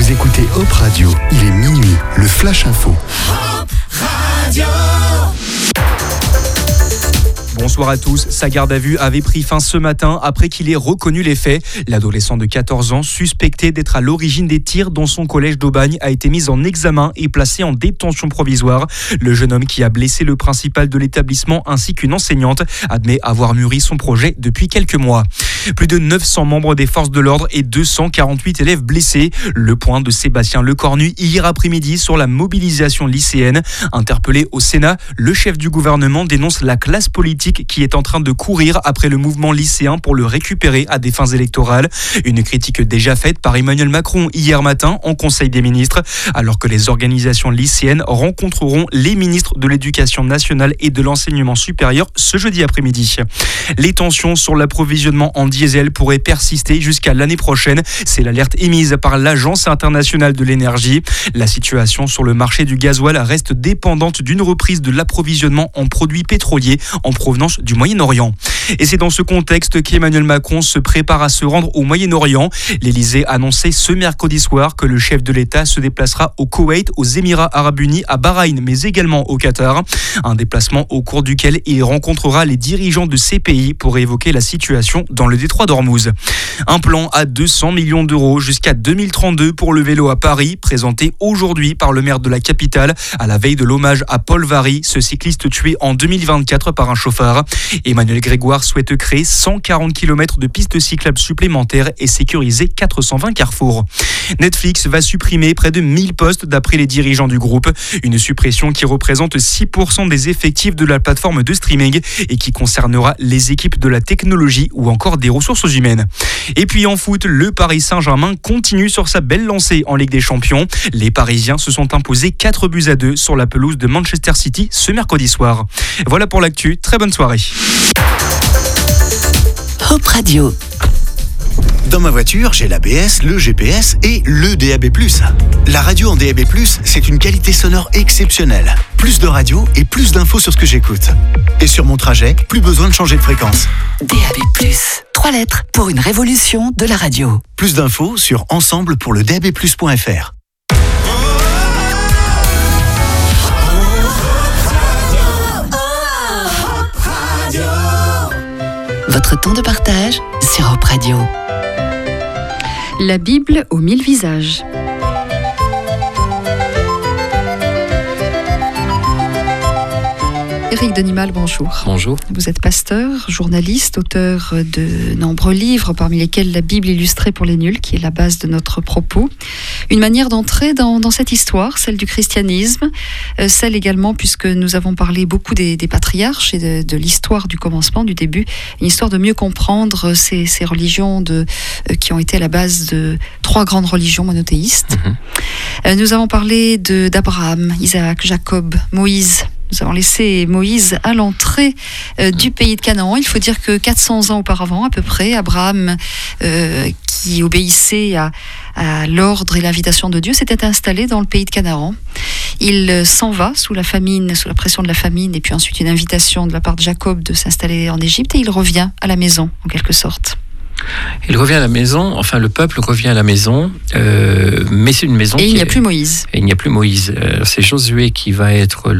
Vous écoutez Hop Radio, il est minuit, le Flash Info. Hop Radio. Bonsoir à tous. Sa garde à vue avait pris fin ce matin après qu'il ait reconnu les faits. L'adolescent de 14 ans, suspecté d'être à l'origine des tirs dans son collège d'Aubagne, a été mis en examen et placé en détention provisoire. Le jeune homme qui a blessé le principal de l'établissement ainsi qu'une enseignante admet avoir mûri son projet depuis quelques mois. Plus de 900 membres des forces de l'ordre et 248 élèves blessés. Le point de Sébastien Lecornu hier après-midi sur la mobilisation lycéenne. Interpellé au Sénat, le chef du gouvernement dénonce la classe politique qui est en train de courir après le mouvement lycéen pour le récupérer à des fins électorales. Une critique déjà faite par Emmanuel Macron hier matin en Conseil des ministres, alors que les organisations lycéennes rencontreront les ministres de l'Éducation nationale et de l'enseignement supérieur ce jeudi après-midi. Les tensions sur l'approvisionnement en diesel pourraient persister jusqu'à l'année prochaine. C'est l'alerte émise par l'Agence internationale de l'énergie. La situation sur le marché du gasoil reste dépendante d'une reprise de l'approvisionnement en produits pétroliers en provenance du Moyen-Orient. Et c'est dans ce contexte qu'Emmanuel Macron se prépare à se rendre au Moyen-Orient. L'Élysée a annoncé ce mercredi soir que le chef de l'État se déplacera au Koweït, aux Émirats Arabes Unis, à Bahreïn, mais également au Qatar. Un déplacement au cours duquel il rencontrera les dirigeants de ces pays pour évoquer la situation dans le détroit d'Ormuz. Un plan à 200 millions d'euros jusqu'à 2032 pour le vélo à Paris, présenté aujourd'hui par le maire de la capitale à la veille de l'hommage à Paul Varry, ce cycliste tué en 2024 par un chauffard. Emmanuel Grégoire souhaite créer 140 km de pistes cyclables supplémentaires et sécuriser 420 carrefours. Netflix va supprimer près de 1000 postes d'après les dirigeants du groupe. Une suppression qui représente 6% des effectifs de la plateforme de streaming et qui concernera les équipes de la technologie ou encore des ressources humaines. Et puis en foot, le Paris Saint-Germain continue sur sa belle lancée en Ligue des Champions. Les Parisiens se sont imposés 4-2 sur la pelouse de Manchester City ce mercredi soir. Voilà pour l'actu, très bonne soirée. Hop Radio. Dans ma voiture, j'ai l'ABS, le GPS et le DAB+. La radio en DAB+, c'est une qualité sonore exceptionnelle. Plus de radio et plus d'infos sur ce que j'écoute. Et sur mon trajet, plus besoin de changer de fréquence. DAB+. 3 lettres pour une révolution de la radio. Plus d'infos sur ensemble pour le DABplus.fr. Votre temps de partage sur Hop Radio. La Bible aux 1000 visages. Éric Denimal, bonjour. Bonjour. Vous êtes pasteur, journaliste, auteur de nombreux livres, parmi lesquels La Bible illustrée pour les nuls, qui est la base de notre propos. Une manière d'entrer dans cette histoire, celle du christianisme, celle également, puisque nous avons parlé beaucoup des patriarches et de l'histoire du commencement, du début, une histoire de mieux comprendre ces religions qui ont été à la base de 3 grandes religions monothéistes. Nous avons parlé d'Abraham, Isaac, Jacob, Moïse. Nous avons laissé Moïse à l'entrée du pays de Canaan. Il faut dire que 400 ans auparavant, à peu près, Abraham, qui obéissait à l'ordre et l'invitation de Dieu, s'était installé dans le pays de Canaan. Il s'en va sous la pression de la famine, et puis ensuite une invitation de la part de Jacob de s'installer en Égypte, et il revient à la maison, en quelque sorte. Il revient à la maison, enfin le peuple revient à la maison, mais c'est une maison et il n'y a plus Moïse. Et il n'y a plus Moïse. C'est Josué qui va être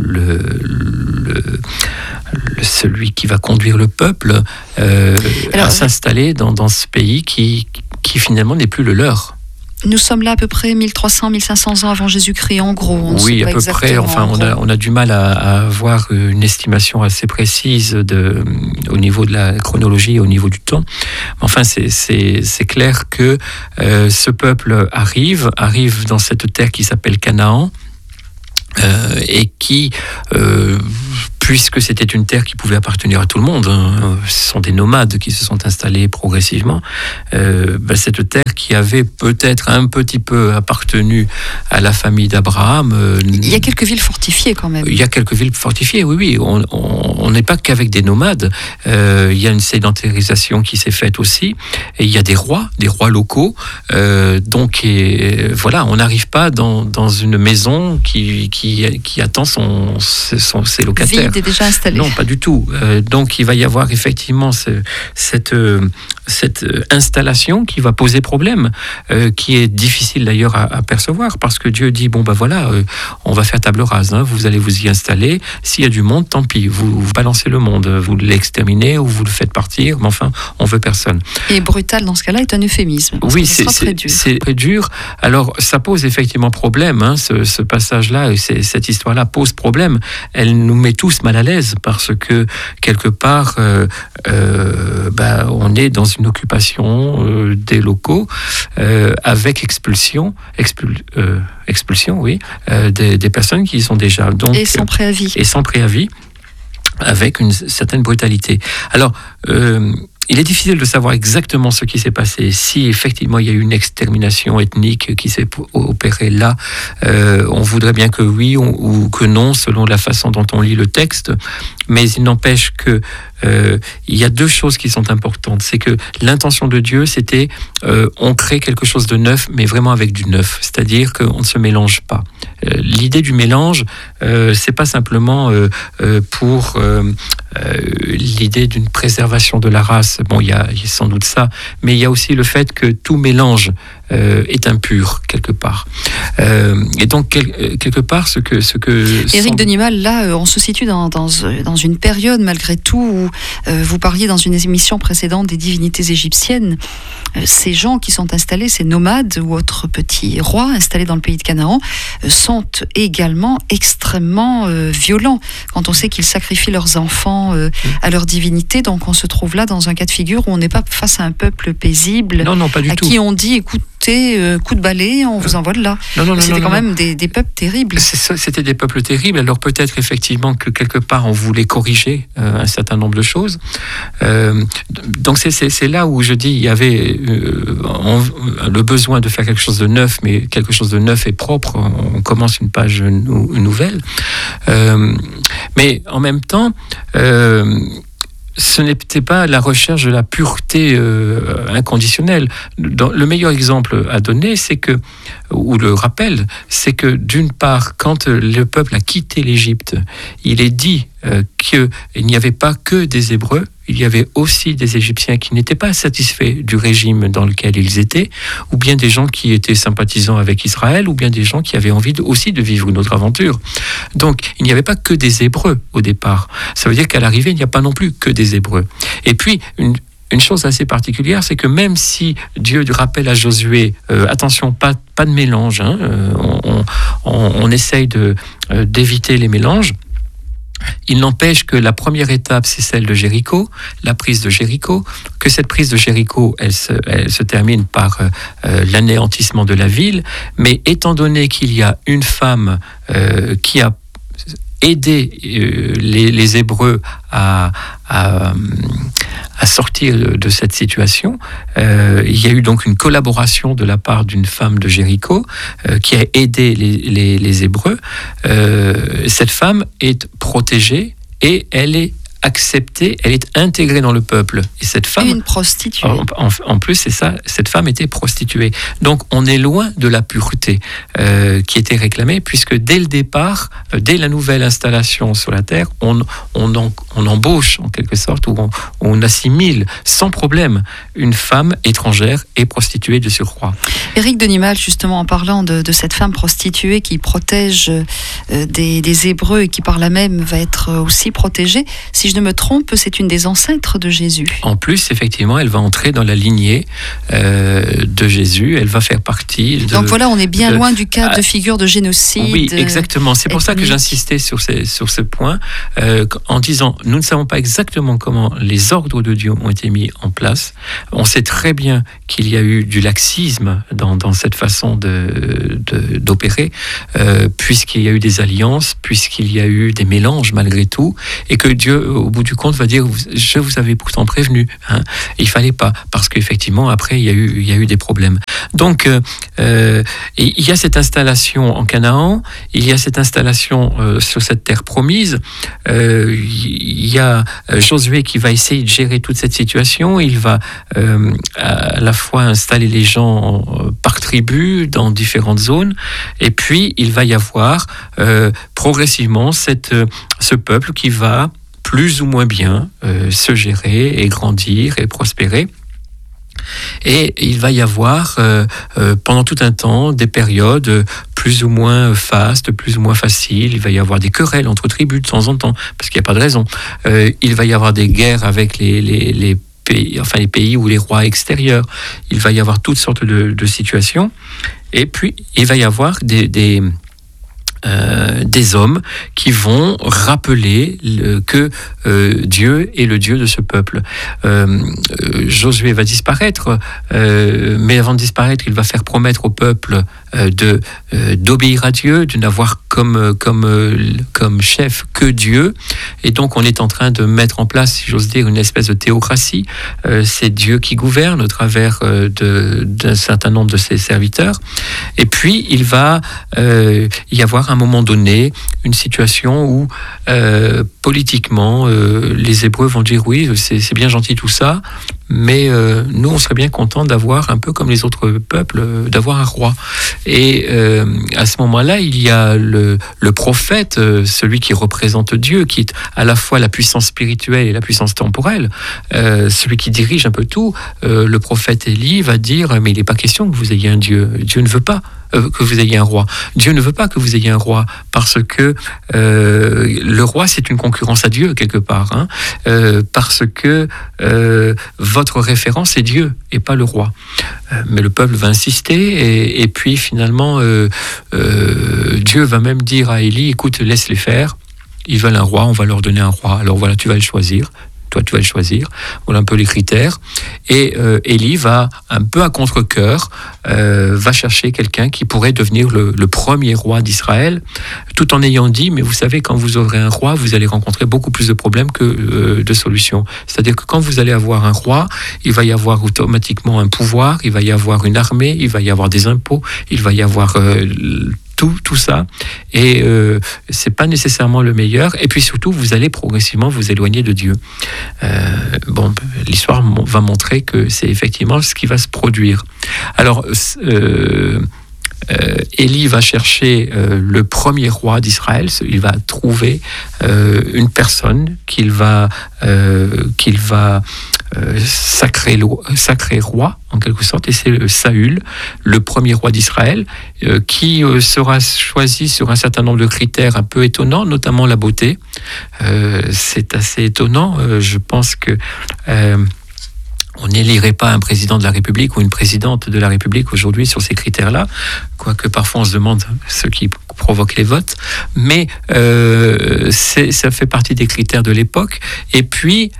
celui qui va conduire le peuple à s'installer dans ce pays qui finalement n'est plus le leur. Nous sommes là à peu près 1300, 1500 ans avant Jésus-Christ, en gros. Oui, à peu près. Enfin, on a du mal à avoir une estimation assez précise au niveau de la chronologie et au niveau du temps. Enfin, c'est clair que ce peuple arrive dans cette terre qui s'appelle Canaan et qui... puisque c'était une terre qui pouvait appartenir à tout le monde, ce sont des nomades qui se sont installés progressivement, cette terre qui avait peut-être un petit peu appartenu à la famille d'Abraham. Il y a quelques villes fortifiées quand même. Il y a quelques villes fortifiées, oui. On n'est pas qu'avec des nomades. Il y a une sédentarisation qui s'est faite aussi. Et il y a des rois locaux. Donc voilà, on n'arrive pas dans une maison qui attend ses locataires. était déjà installé. Non, pas du tout. Donc il va y avoir effectivement cette installation qui va poser problème, qui est difficile d'ailleurs à percevoir, parce que Dieu dit, bon ben voilà, on va faire table rase, hein, vous allez vous y installer, s'il y a du monde, tant pis, vous balancez le monde, vous l'exterminez ou vous le faites partir, mais enfin, on veut personne. Et brutal dans ce cas-là est un euphémisme. Oui, c'est très dur. Alors ça pose effectivement problème, hein, ce passage-là, cette histoire-là pose problème. Elle nous met tous mal à l'aise, parce que quelque part, on est dans une occupation des locaux avec expulsion, oui, des personnes qui y sont déjà. Donc, et sans préavis. Et sans préavis, avec une certaine brutalité. Alors, il est difficile de savoir exactement ce qui s'est passé. Si effectivement il y a eu une extermination ethnique qui s'est opérée là, on voudrait bien que oui ou que non, selon la façon dont on lit le texte. Mais il n'empêche que il y a deux choses qui sont importantes. C'est que l'intention de Dieu, c'était on crée quelque chose de neuf, mais vraiment avec du neuf. C'est-à-dire qu'on ne se mélange pas. L'idée du mélange, c'est pas simplement pour l'idée d'une préservation de la race. Bon, il y a sans doute ça, mais il y a aussi le fait que tout mélange est impur quelque part. Et donc quelque part, ce que Éric Denimal, là, on se situe dans une période malgré tout où vous parliez dans une émission précédente des divinités égyptiennes. Ces gens qui sont installés, ces nomades ou autres petits rois installés dans le pays de Canaan, sont également extrêmement violents. Quand on sait qu'ils sacrifient leurs enfants à leur divinité, donc on se trouve là dans un cas de figure où on n'est pas face à un peuple paisible, non, pas du à tout. Qui on dit, écoutez, coup de balai, on vous envoie de là. C'était quand même des peuples terribles. C'était des peuples terribles. Alors peut-être effectivement que quelque part on voulait corriger un certain nombre de choses. Donc c'est là où je dis il y avait le besoin de faire quelque chose de neuf, mais quelque chose de neuf et propre. On commence une page nouvelle. Mais en même temps, ce n'était pas la recherche de la pureté inconditionnelle. Le meilleur exemple à donner, ou le rappel, c'est que d'une part, quand le peuple a quitté l'Égypte, il est dit qu'il n'y avait pas que des Hébreux, il y avait aussi des Égyptiens qui n'étaient pas satisfaits du régime dans lequel ils étaient, ou bien des gens qui étaient sympathisants avec Israël, ou bien des gens qui avaient envie aussi de vivre une autre aventure. Donc, il n'y avait pas que des Hébreux au départ. Ça veut dire qu'à l'arrivée, il n'y a pas non plus que des Hébreux. Et puis, une chose assez particulière, c'est que même si Dieu rappelle à Josué, attention, pas de mélange, hein, on essaye d'éviter les mélanges. Il n'empêche que la première étape, c'est celle de Jéricho, la prise de Jéricho, que cette prise de Jéricho, elle se termine par l'anéantissement de la ville, mais étant donné qu'il y a une femme qui a aidé les Hébreux à sortir de cette situation. Il y a eu donc une collaboration de la part d'une femme de Jéricho qui a aidé les Hébreux. Cette femme est protégée et elle est acceptée, elle est intégrée dans le peuple. Et cette femme, une prostituée. En plus, c'est ça, cette femme était prostituée. Donc, on est loin de la pureté qui était réclamée, puisque dès le départ, dès la nouvelle installation sur la terre, on embauche en quelque sorte, ou on assimile sans problème une femme étrangère et prostituée de surcroît. Éric Denimal, justement, en parlant de cette femme prostituée qui protège des Hébreux et qui par là même va être aussi protégée, si je ne me trompe, c'est une des ancêtres de Jésus. En plus, effectivement, elle va entrer dans la lignée de Jésus. Elle va faire partie de... Donc voilà, on est bien loin du cas de figure de génocide. Oui, exactement. C'est pour ça que j'insistais sur ce point, en disant, nous ne savons pas exactement comment les ordres de Dieu ont été mis en place. On sait très bien qu'il y a eu du laxisme dans cette façon d'opérer, puisqu'il y a eu des alliances, puisqu'il y a eu des mélanges malgré tout, et que Dieu au bout du compte, va dire je vous avais pourtant prévenu. Hein. Il fallait pas, parce qu'effectivement après il y a eu des problèmes. Donc il y a cette installation en Canaan, il y a cette installation sur cette terre promise. Il y a Josué qui va essayer de gérer toute cette situation. Il va à la fois installer les gens par tribu dans différentes zones, et puis il va y avoir progressivement ce peuple qui va plus ou moins bien se gérer et grandir et prospérer. Et il va y avoir pendant tout un temps des périodes plus ou moins fastes, plus ou moins faciles. Il va y avoir des querelles entre tribus de temps en temps, parce qu'il n'y a pas de raison. Il va y avoir des guerres avec les pays ou les rois extérieurs. Il va y avoir toutes sortes de situations. Et puis, il va y avoir des hommes qui vont rappeler que Dieu est le Dieu de ce peuple. Josué va disparaître, mais avant de disparaître, il va faire promettre au peuple d'obéir à Dieu, de n'avoir comme chef que Dieu. Et donc on est en train de mettre en place, si j'ose dire, une espèce de théocratie. C'est Dieu qui gouverne au travers d'un certain nombre de ses serviteurs. Et puis il va y avoir à un moment donné une situation où politiquement les Hébreux vont dire oui, c'est bien gentil tout ça, mais nous on serait bien contents d'avoir, un peu comme les autres peuples, d'avoir un roi. Et à ce moment-là, il y a le prophète, celui qui représente Dieu, qui est à la fois la puissance spirituelle et la puissance temporelle, celui qui dirige un peu tout. Le prophète Élie va dire, mais il n'est pas question que vous ayez un Dieu. Dieu ne veut pas que vous ayez un roi. Dieu ne veut pas que vous ayez un roi, parce que le roi, c'est une concurrence à Dieu quelque part, hein, parce que votre référence est Dieu et pas le roi. Mais le peuple va insister, et puis finalement Dieu va même dire à Élie, écoute, laisse-les faire, ils veulent un roi, on va leur donner un roi, alors voilà, tu vas le choisir. Toi, tu vas le choisir. Voilà un peu les critères. Et Élie va, un peu à contre-cœur, va chercher quelqu'un qui pourrait devenir le premier roi d'Israël, tout en ayant dit, mais vous savez, quand vous aurez un roi, vous allez rencontrer beaucoup plus de problèmes que de solutions. C'est-à-dire que quand vous allez avoir un roi, il va y avoir automatiquement un pouvoir, il va y avoir une armée, il va y avoir des impôts, il va y avoir tout ça, et c'est pas nécessairement le meilleur, et puis surtout vous allez progressivement vous éloigner de Dieu. L'histoire va montrer que c'est effectivement ce qui va se produire. Alors Élie va chercher le premier roi d'Israël. Il va trouver une personne qu'il va sacrer roi en quelque sorte, et c'est Saül, le premier roi d'Israël, qui sera choisi sur un certain nombre de critères un peu étonnants, notamment la beauté. C'est assez étonnant. Je pense que on n'élirait pas un président de la République ou une présidente de la République aujourd'hui sur ces critères-là, quoique parfois on se demande ce qui provoque les votes, mais ça fait partie des critères de l'époque. Et puis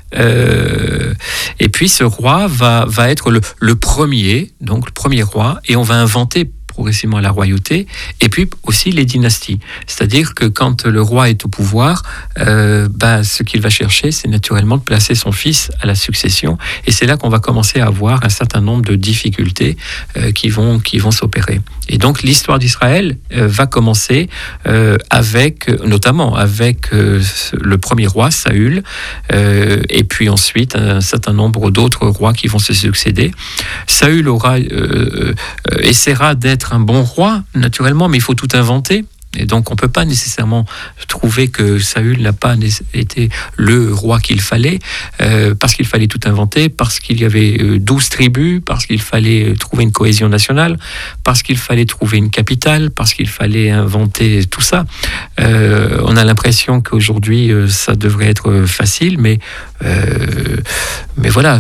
ce roi va être le premier, donc le premier roi, et on va inventer progressivement la royauté, et puis aussi les dynasties. C'est-à-dire que quand le roi est au pouvoir, ce qu'il va chercher, c'est naturellement de placer son fils à la succession, et c'est là qu'on va commencer à avoir un certain nombre de difficultés qui vont s'opérer. Et donc l'histoire d'Israël va commencer notamment avec le premier roi, Saül, et puis ensuite un certain nombre d'autres rois qui vont se succéder. Saül essaiera d'être un bon roi, naturellement, mais il faut tout inventer. Et donc on ne peut pas nécessairement trouver que Saül n'a pas été le roi qu'il fallait, parce qu'il fallait tout inventer, parce qu'il y avait 12 tribus, parce qu'il fallait trouver une cohésion nationale, parce qu'il fallait trouver une capitale, parce qu'il fallait inventer tout ça. On a l'impression qu'aujourd'hui ça devrait être facile, mais voilà,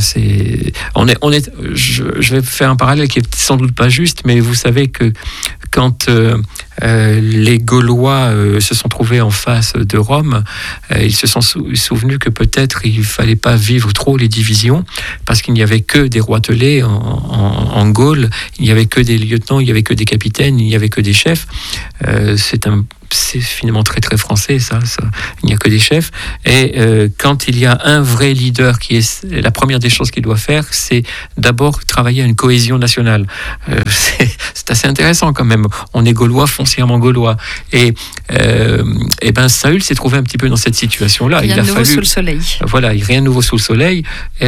je vais faire un parallèle qui est sans doute pas juste, mais vous savez que quand les Gaulois se sont trouvés en face de Rome, ils se sont souvenus que peut-être il ne fallait pas vivre trop les divisions, parce qu'il n'y avait que des roitelets en Gaule, il n'y avait que des lieutenants, il n'y avait que des capitaines, il n'y avait que des chefs. C'est un c'est finalement très très français, ça il n'y a que des chefs. Et quand il y a un vrai leader, la première des choses qu'il doit faire, c'est d'abord travailler à une cohésion nationale. C'est assez intéressant quand même. On est gaulois, foncièrement gaulois. Et Saül s'est trouvé un petit peu dans cette situation-là. Rien de nouveau sous le soleil. Voilà, rien de nouveau sous le soleil.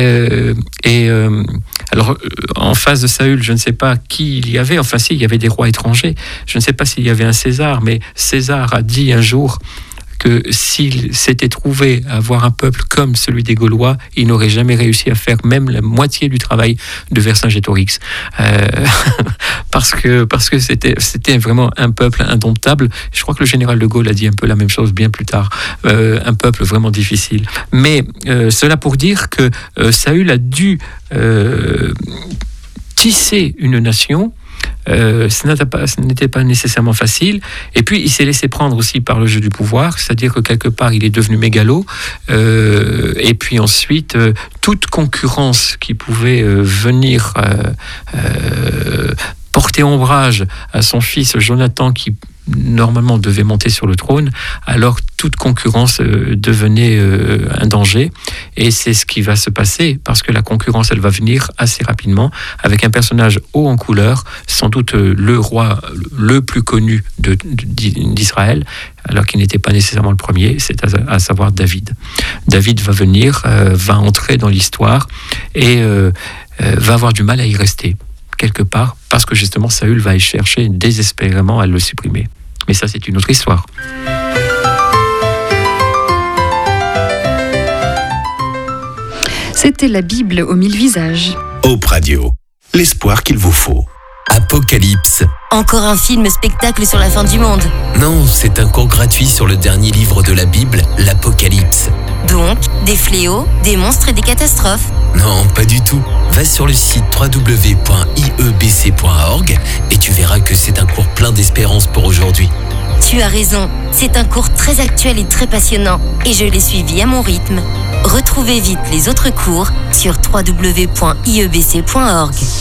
Alors, en face de Saül, je ne sais pas qui il y avait. Enfin, si, il y avait des rois étrangers. Je ne sais pas s'il y avait un César, mais César a dit un jour que s'il s'était trouvé à avoir un peuple comme celui des Gaulois, il n'aurait jamais réussi à faire même la moitié du travail de Vercingétorix. Parce que c'était vraiment un peuple indomptable. Je crois que le général de Gaulle a dit un peu la même chose bien plus tard. Un peuple vraiment difficile. Mais cela pour dire que Saül a dû tisser une nation. Ce n'était pas nécessairement facile, et puis il s'est laissé prendre aussi par le jeu du pouvoir, c'est-à-dire que quelque part il est devenu mégalo, et puis ensuite toute concurrence qui pouvait venir porter ombrage à son fils Jonathan, qui normalement devait monter sur le trône, alors toute concurrence devenait un danger, et c'est ce qui va se passer, parce que la concurrence elle va venir assez rapidement avec un personnage haut en couleur, sans doute le roi le plus connu d'Israël, alors qu'il n'était pas nécessairement le premier, c'est à savoir David. David va venir, va entrer dans l'histoire et va avoir du mal à y rester quelque part, parce que justement Saül va y chercher désespérément à le supprimer. Mais ça, c'est une autre histoire. C'était la Bible aux 1000 visages. Hope Radio, l'espoir qu'il vous faut. Apocalypse. Encore un film spectacle sur la fin du monde. Non, c'est un cours gratuit sur le dernier livre de la Bible, l'Apocalypse. Donc, des fléaux, des monstres et des catastrophes. Non, pas du tout. Va sur le site www.iebc.org et tu verras que c'est un cours plein d'espérance pour aujourd'hui. Tu as raison, c'est un cours très actuel et très passionnant, et je l'ai suivi à mon rythme. Retrouvez vite les autres cours sur www.iebc.org.